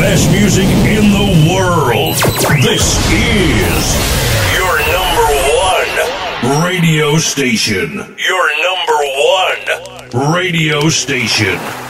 best music in the world. This is your number one radio station. Your number one radio station.